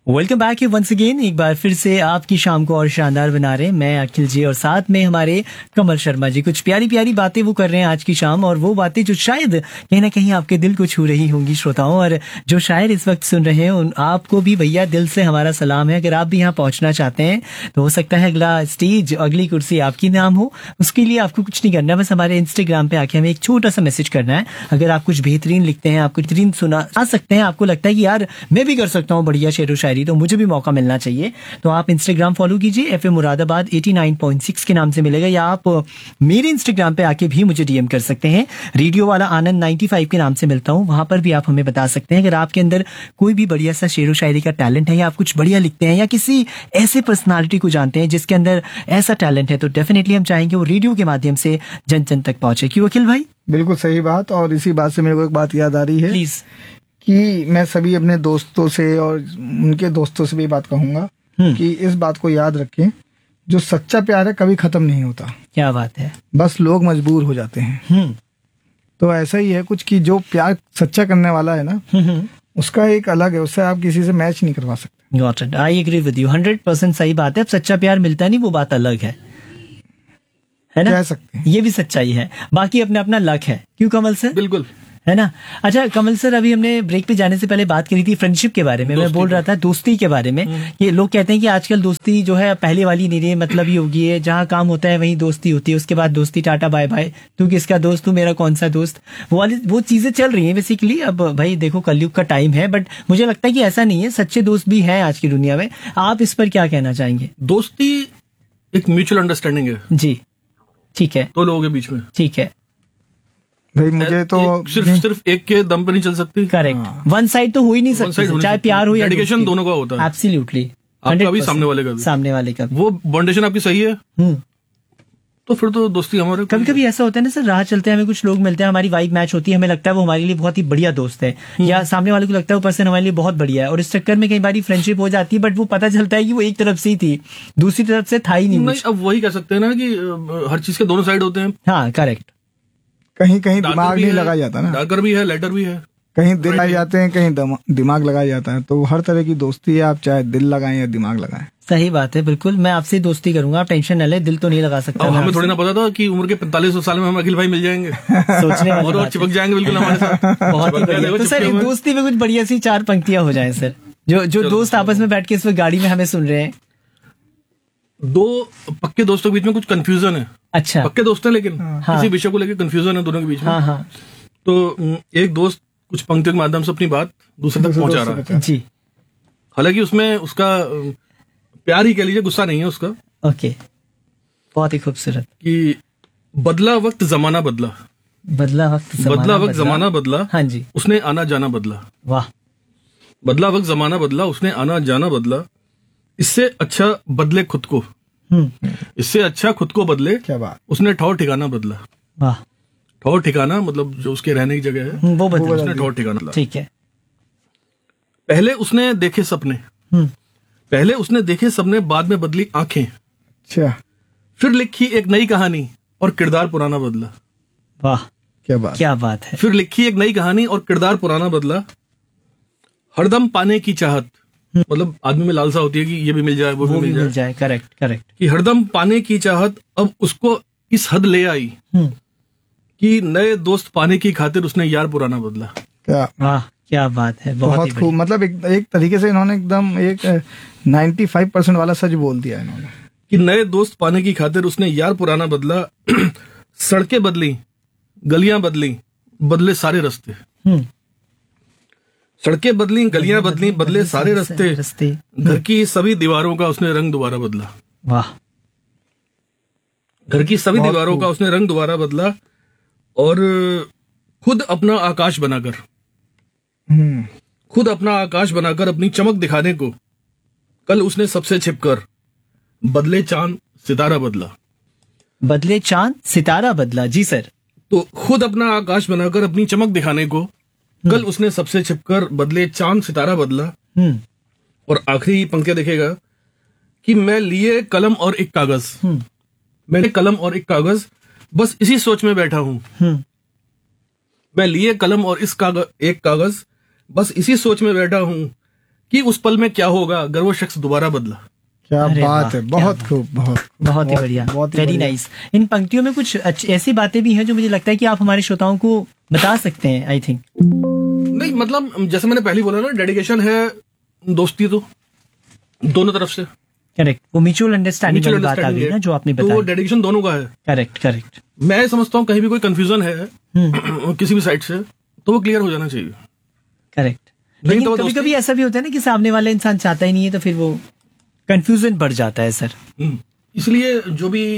Welcome back once again. एक बार फिर से आपकी शाम को और शानदार बना रहे हैं मैं अखिल जी और साथ में हमारे कमल शर्मा जी। कुछ प्यारी प्यारी बातें वो कर रहे हैं आज की शाम, और वो बातें जो शायद कहीं ना कहीं आपके दिल को छू रही होंगी श्रोताओं। और जो शायर इस वक्त सुन रहे हैं उन आपको भी भैया दिल से हमारा सलाम है। अगर आप भी यहाँ पहुंचना चाहते हैं तो हो सकता है अगला स्टेज, अगली कुर्सी आपकी नाम हो। उसके लिए आपको कुछ नहीं करना, बस हमारे इंस्टाग्राम पे आके हमें एक छोटा सा मैसेज करना है। अगर आप कुछ बेहतरीन लिखते हैं, आप कुछ बेहतरीन सुना सकते हैं, आपको लगता है कि यार मैं भी कर सकता हूँ बढ़िया शेर व शायरी, तो मुझे भी मौका मिलना चाहिए, तो आप इंस्टाग्राम फॉलो कीजिए FM मुरादाबाद 89.6 के नाम से मिलेगा, या आप मेरे इंस्टाग्राम पे आके भी मुझे डीएम कर सकते हैं। रेडियो वाला आनंद 95 के नाम से मिलता हूँ, वहां पर भी आप हमें बता सकते हैं अगर आपके अंदर कोई भी बढ़िया सा शेर व शायरी का टैलेंट है, या आप कुछ बढ़िया लिखते हैं, या किसी ऐसे पर्सनालिटी को जानते हैं जिसके अंदर ऐसा टैलेंट है, तो डेफिनेटली हम चाहेंगे वो रेडियो के माध्यम से जन जन तक पहुंचे। क्यों अखिल भाई? बिल्कुल सही बात। और इसी बात से मेरे को एक बात याद आ रही है, प्लीज, कि मैं सभी अपने दोस्तों से और उनके दोस्तों से भी बात कहूंगा कि इस बात को याद रखें, जो सच्चा प्यार है कभी खत्म नहीं होता। क्या बात है। बस लोग मजबूर हो जाते हैं। तो ऐसा ही है कुछ कि जो प्यार सच्चा करने वाला है ना, उसका एक अलग है, उससे आप किसी से मैच नहीं करवा सकते। Got it, I agree with you, 100% सही बात है। अब सच्चा प्यार मिलता नहीं, वो बात अलग है ना, कह सकते हैं। ये भी सच्चाई है, बाकी अपना अपना लक है। क्यों कमल सर? बिल्कुल है ना। अच्छा कमल सर, अभी हमने ब्रेक पे जाने से पहले बात करी थी फ्रेंडशिप के बारे में। मैं बोल रहा था दोस्ती के बारे में, कि लोग कहते हैं कि आजकल दोस्ती जो है पहले वाली नहीं रही, मतलब ही होगी है, जहाँ काम होता है वहीं दोस्ती होती है, उसके बाद दोस्ती टाटा बाय बाय, तू किसका दोस्त, तू मेरा कौन सा दोस्त, वो चीजें चल रही हैं बेसिकली। अब भाई देखो कलयुग का टाइम है, बट मुझे लगता है कि ऐसा नहीं है, सच्चे दोस्त भी हैं आज की दुनिया में। आप इस पर क्या कहना चाहेंगे? दोस्ती एक म्यूचुअल अंडरस्टैंडिंग है जी, ठीक है, दो लोगों के बीच में। ठीक है भाई मुझे तो सिर्फ एक के दम पे नहीं चल सकती। करेक्ट, वन साइड तो हो ही नहीं सकती, चाहे प्यार हो या डेडिकेशन दोनों का होता है। एब्सोल्युटली, आपका भी सामने वाले का भी, सामने वाले का। वो बॉन्डेशन आपकी सही है तो फिर तो दोस्ती हमारे। कभी कभी ऐसा होता है ना सर, राह चलते हैं हमें कुछ लोग मिलते हैं, हमारी वाइब मैच होती है, हमें लगता है वो हमारे लिए बहुत ही बढ़िया दोस्त है, या सामने वाले को लगता है वो पर्सन हमारे लिए बहुत बढ़िया है, और इस चक्कर में कई बार फ्रेंडशिप हो जाती है, बट वो पता चलता है कि वो एक तरफ से ही थी, दूसरी तरफ से था ही नहीं। अब वही कह सकते हैं ना कि हर चीज के दोनों साइड होते हैं। हाँ करेक्ट, कहीं कहीं दिमाग नहीं लगाया जाता ना, डार्कर भी है, लाइटर भी है, कहीं दिल लगाए जाते हैं, कहीं दिमाग लगाया जाता है। तो हर तरह की दोस्ती है, आप चाहे दिल लगाएं या दिमाग लगाएं। सही बात है, बिल्कुल। मैं आपसे दोस्ती करूंगा, आप टेंशन न ले, दिल तो नहीं लगा सकता। अब हमें थोड़ी ना पता था कि उम्र के 45 साल में हम अखिल भाई मिल जाएंगे, सोचने और चिपक जाएंगे बिल्कुल हमारे साथ। बहुत ही बढ़िया। तो सर दोस्ती में कुछ बढ़िया सी 4 पंक्तियां हो जाएं सर, जो दोस्त आपस में बैठ के इस वक्त गाड़ी में हमें सुन रहे हैं। दो पक्के दोस्तों के बीच में कुछ कंफ्यूजन है। अच्छा, पक्के दोस्त हैं लेकिन किसी विषय को लेकर कंफ्यूजन है दोनों के बीच में। हाँ। तो एक दोस्त कुछ पंक्तियों के माध्यम से अपनी बात दूसरे तक पहुंचा रहा है जी, हालांकि उसमें उसका प्यार ही कह लीजिए, गुस्सा नहीं है उसका। ओके, बहुत ही खूबसूरत। कि बदला वक्त जमाना बदला, बदला वक्त जमाना बदला, हाँ जी, उसने आना जाना बदला। वाह, बदला वक्त जमाना बदला, उसने आना जाना बदला, इससे अच्छा बदले खुद को, इससे अच्छा खुद को बदले, क्या बात, उसने ठौर ठिकाना बदला। वाह, ठौर ठिकाना मतलब जो उसके रहने की जगह है वो बदला, उसने ठौर ठिकाना बदला। ठीक है। पहले उसने देखे सपने, पहले उसने देखे सपने, बाद में बदली आंखें, अच्छा, फिर लिखी एक नई कहानी और किरदार पुराना बदला। वाह, क्या बात है। फिर लिखी एक नई कहानी और किरदार पुराना बदला, हरदम पाने की चाहत, मतलब आदमी में लालसा होती है कि ये भी मिल जाए, वो भी मिल जाए। करेक्ट। कि हरदम पाने की चाहत अब उसको इस हद ले आई कि नए दोस्त पाने की खातिर उसने यार पुराना बदला। क्या बात है, बहुत खूब। मतलब एक तरीके से इन्होंने एकदम एक 95% वाला सच बोल दिया इन्होंने, कि नए दोस्त पाने की खातिर उसने यार पुराना बदला। सड़कें बदली, गलियां बदली, बदले सारे रास्ते। सड़कें बदली, गलियां बदली, बदले सारे रास्ते, घर की सभी दीवारों का उसने रंग दोबारा बदला। वाह, घर की सभी दीवारों का उसने रंग दोबारा बदला, और खुद अपना आकाश बनाकर, खुद अपना आकाश बनाकर अपनी चमक दिखाने को कल उसने सबसे छिपकर बदले चांद सितारा बदला। बदले चांद सितारा बदला, जी सर। तो खुद अपना आकाश बनाकर अपनी चमक दिखाने को कल उसने सबसे छिपकर बदले चांद सितारा बदला। और आखिरी पंक्तियां देखेगा कि मैं लिए कलम और एक कागज, मैंने कलम और एक कागज, बस इसी सोच में बैठा हूं। मैं लिए कलम और एक कागज, बस इसी सोच में बैठा हूं कि उस पल में क्या होगा अगर वो शख्स दोबारा बदला। क्या अरे बात वाह, है, क्या बहुत बात। खूब, बहुत ही बढ़िया, बहुत ही वेरी बढ़िया। नाइस। इन पंक्तियों में कुछ ऐसी बातें भी हैं जो मुझे लगता है कि आप हमारे श्रोताओं को बता सकते हैं। आई थिंक नहीं मतलब जैसे मैंने पहले ही बोला ना, डेडिकेशन है, दोस्ती तो दोनों तरफ से, करेक्ट, वो म्यूचुअल अंडरस्टैंडिंग वाली बात आ गई ना जो आपने तो वो बताया। डेडिकेशन दोनों का है। Correct correct. मैं समझता हूँ कहीं भी कोई कंफ्यूजन है किसी भी साइड से तो वो क्लियर हो जाना चाहिए। करेक्ट। नहीं लेकिन तो वो कभी दोस्ती- कभी ऐसा भी होता है ना कि सामने वाला इंसान चाहता ही नहीं है, तो फिर वो कंफ्यूजन बढ़ जाता है सर। इसलिए जो भी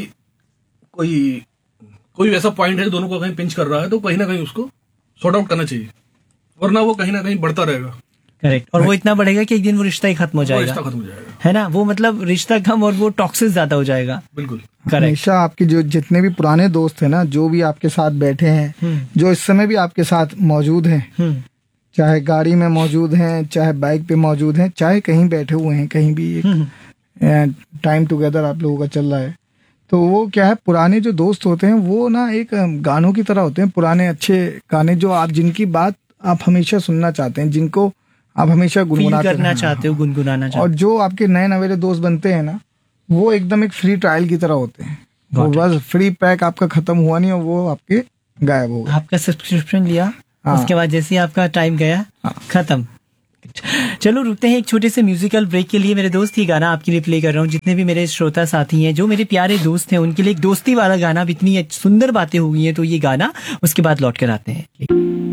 कोई ऐसा पॉइंट है दोनों को कहीं पिंच कर रहा है तो कहीं ना कहीं उसको सॉर्ट आउट करना चाहिए, वरना वो कहीं ना कहीं बढ़ता रहेगा, करेक्ट। और वो इतना बढ़ेगा कि एक दिन वो रिश्ता ही खत्म हो वो जाएगा, रिश्ता खत्म हो जाएगा। है ना। वो मतलब रिश्ता कम और वो टॉक्सिस ज्यादा हो जाएगा। बिल्कुल। करेक्ट। हमेशा आपके जो जितने भी पुराने दोस्त हैं ना, जो भी आपके साथ बैठे हैं, जो इस समय भी आपके साथ मौजूद हैं, चाहे गाड़ी में मौजूद हैं, चाहे बाइक पे मौजूद हैं, चाहे कहीं बैठे हुए हैं, कहीं भी एक टाइम टुगेदर आप लोगों का चल रहा है, तो वो क्या है, पुराने जो दोस्त होते हैं वो ना एक गानों की तरह होते हैं। पुराने अच्छे गाने जो आप जिनकी बात आप हमेशा सुनना चाहते हैं, जिनको आप हमेशा फील गुनगुनाते करना रहें। चाहते हो, गुनगुनाना चाहते और जो आपके नए नवेले दोस्त बनते हैं ना, वो एकदम एक फ्री ट्रायल की तरह होते हैं। वो Got it. बस फ्री पैक आपका खत्म हुआ नहीं और वो आपके गायब हो हो। गए। आपका सब्सक्रिप्शन लिया, हाँ। उसके बाद जैसे ही आपका टाइम गया, खत्म। चलो रुकते हैं एक छोटे से म्यूजिकल ब्रेक के लिए। मेरे दोस्त, ये गाना आपके लिए प्ले कर रहा हूँ। जितने भी मेरे श्रोता साथी हैं, जो मेरे प्यारे दोस्त हैं, उनके लिए एक दोस्ती वाला गाना। अब इतनी सुंदर बातें हो गई हैं तो ये गाना, उसके बाद लौट कर आते हैं।